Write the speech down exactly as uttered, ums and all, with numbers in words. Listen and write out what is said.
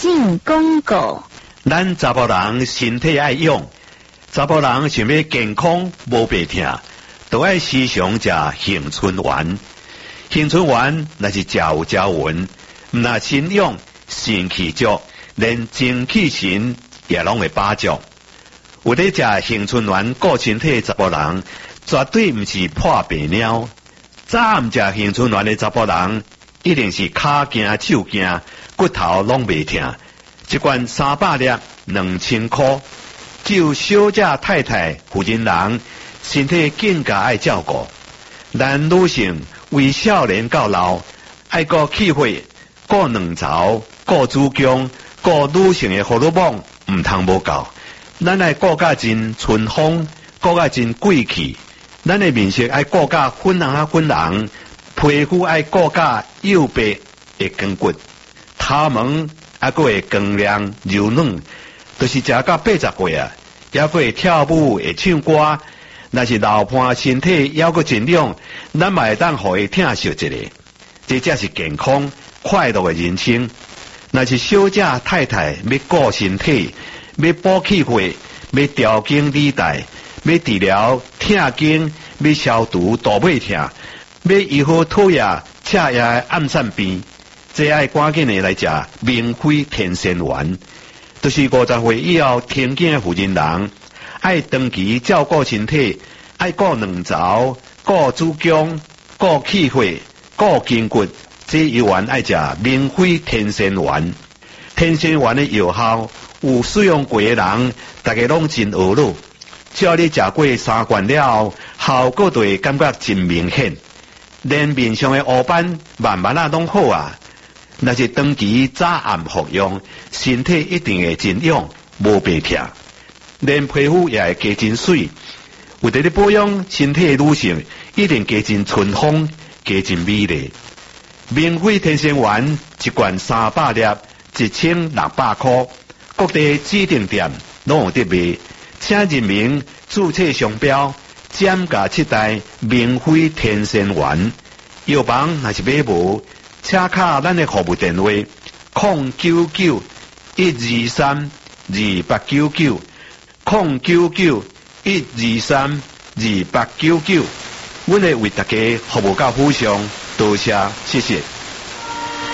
性广告。 咱查甫人身体爱养，查甫人想要健康无白痛，都爱时常食杏春丸。杏春丸那是食有食匀，唔那身养肾气足，连精气神也拢会把足。有咧食杏春丸顾身体的查甫人，绝对唔是破病鸟。早唔食杏春丸的查甫人，一定是骹惊手惊，骨头拢袂痛。一罐三百粒，两千块。只有小姐太太负责人，身体更加爱照顾。咱女性为少年到老，爱顾气血，顾卵巢，顾子宫，顾女性的荷尔蒙，唔通无够。咱爱顾甲真春风，顾甲真贵气。咱的面色爱顾甲粉红啊粉红，皮肤爱顾甲幼白会光骨，头毛还佫会光亮柔软，就是食到八十岁啊，还佫会跳舞会唱歌。若是老伴身体还佫真亮，咱嘛会当互伊疼惜一下，这才是健康快乐的人生。若是小姐太太要顾身体，要补气血，要调经理带，要治疗痛经，要消除大尾痛，要医好讨厌赤夜暗散病，这爱赶紧的来食明辉天仙丸。就是五十岁以后停经的负责人，爱长期照顾身体，爱顾卵巢，顾子宫，顾气血，顾筋骨，这一丸爱食明辉天仙丸。天仙丸的药效，有使用过的人，大家拢真学咯。只要你食过三罐了后，效果就会感觉真明显，连面上的乌斑慢慢啊拢好啊。若是长期早暗服用，身体一定会真养，无白痛，连皮肤也会加真水。有伫咧保养身体的女性，一定加真春风，加真美丽。明辉天仙丸一罐三百粒，一千六百块，各地指定店拢有得卖。请认明注册商标，减价七代明辉天仙丸。药房若是买无，请卡咱的服务电话：零九九一二三二八九九，零九九一二三二八九九。阮会为大家服务到府上，多谢，谢谢。